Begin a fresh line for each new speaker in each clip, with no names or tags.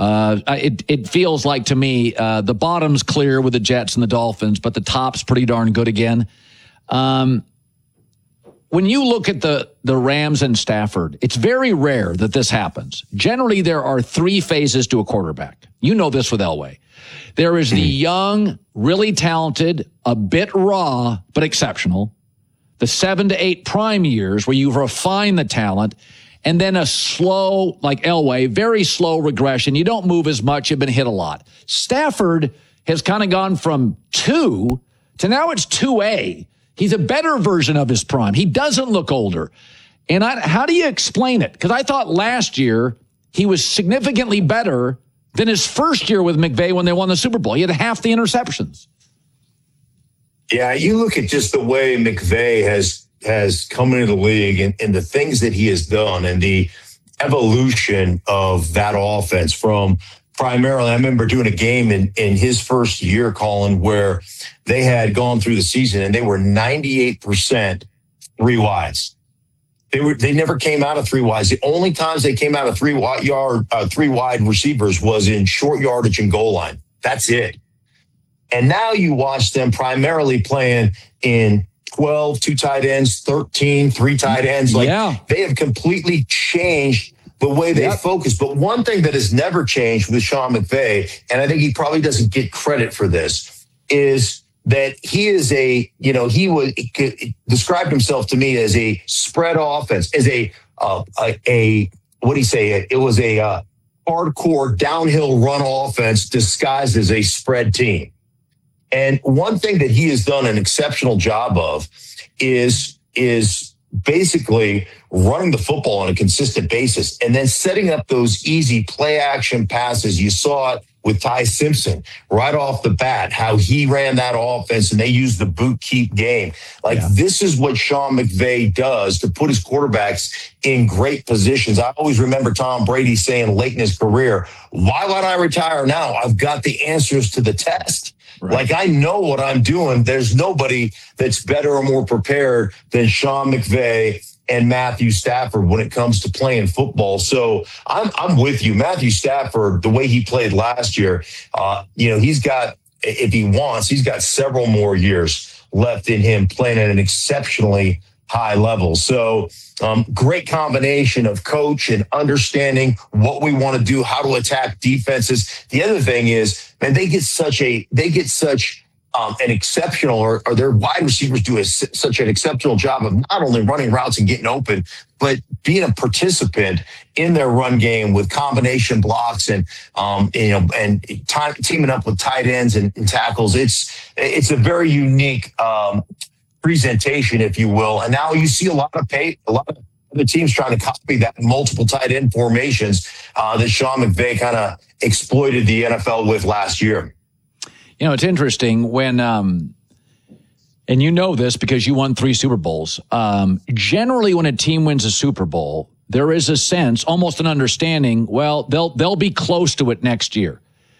It feels like to me the bottom's clear with the Jets and the Dolphins, but the top's pretty darn good again. When you look at the Rams and Stafford, it's very rare that this happens. Generally, there are three phases to a quarterback. You know this with Elway. There is the young, really talented, a bit raw, but exceptional. The 7 to 8 prime years where you refine the talent. And then a slow, like Elway, very slow regression. You don't move as much. You've been hit a lot. Stafford has kind of gone from 2 to now it's 2A. He's a better version of his prime. He doesn't look older. And how do you explain it? Because I thought last year he was significantly better than his first year with McVay when they won the Super Bowl. He had half the interceptions.
Yeah, you look at just the way McVay has come into the league and the things that he has done and the evolution of that offense from primarily, I remember doing a game in his first year, Colin, where they had gone through the season and they were 98% three wides. They never came out of three wides. The only times they came out of three wide receivers was in short yardage and goal line. That's it. And now you watch them primarily playing in 12, 2 tight ends, 13, 3 tight ends. They have completely changed the way they focus. But one thing that has never changed with Sean McVay, and I think he probably doesn't get credit for this, is that he is he described himself to me as a spread offense, as a what do you say? It was a hardcore downhill run offense disguised as a spread team. And one thing that he has done an exceptional job of is basically running the football on a consistent basis and then setting up those easy play action passes. You saw it with Ty Simpson right off the bat, how he ran that offense and they used the boot keep game. This is what Sean McVay does to put his quarterbacks in great positions. I always remember Tom Brady saying late in his career, why would I retire now? I've got the answers to the test. Right. I know what I'm doing. There's nobody that's better or more prepared than Sean McVay and Matthew Stafford when it comes to playing football. So I'm with you. Matthew Stafford, the way he played last year, he's got, if he wants, he's got several more years left in him playing at an exceptionally high level. So great combination of coach and understanding what we want to do, how to attack defenses. The other thing is, man, they get such an exceptional, or their wide receivers do such an exceptional job of not only running routes and getting open, but being a participant in their run game with combination blocks and teaming up with tight ends and tackles. It's a very unique presentation, if you will. And now you see a lot of the teams trying to copy that multiple tight end formations that Sean McVay kind of exploited the NFL with last year.
You know, it's interesting when, and you know this because you won 3 Super Bowls. Generally, when a team wins a Super Bowl, there is a sense, almost an understanding, well, they'll be close to it next year.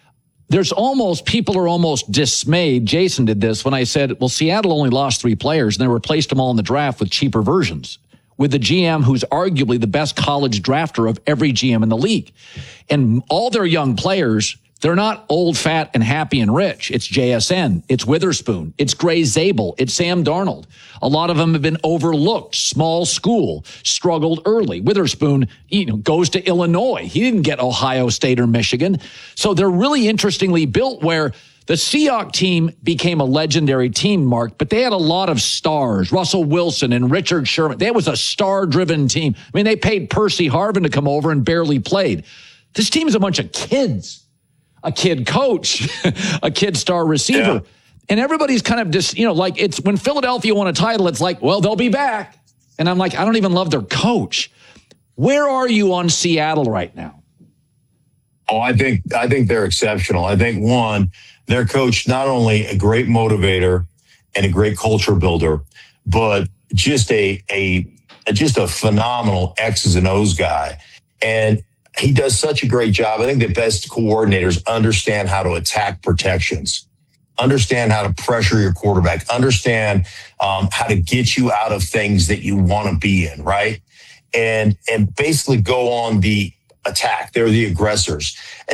People are almost dismayed. Jason did this when I said, well, Seattle only lost 3 players and they replaced them all in the draft with cheaper versions, with the GM who's arguably the best college drafter of every GM in the league. And all their young players, they're not old, fat, and happy and rich. It's JSN. It's Witherspoon. It's Gray Zabel. It's Sam Darnold. A lot of them have been overlooked. Small school, struggled early. Witherspoon, goes to Illinois. He didn't get Ohio State or Michigan. So they're really interestingly built where the Seahawks team became a legendary team, Mark, but they had a lot of stars. Russell Wilson and Richard Sherman. That was a star-driven team. I mean, they paid Percy Harvin to come over and barely played. This team is a bunch of kids. A kid coach, a kid star receiver. Yeah. And everybody's kind of just, it's when Philadelphia won a title, it's like, well, they'll be back. And I'm like, I don't even love their coach. Where are you on Seattle right now?
Oh, I think they're exceptional. I think, one, their coach, not only a great motivator and a great culture builder, but just a phenomenal X's and O's guy. And he does such a great job. I think the best coordinators understand how to attack protections, understand how to pressure your quarterback, understand how to get you out of things that you want to be in, right? And basically go on the attack. They're the aggressors.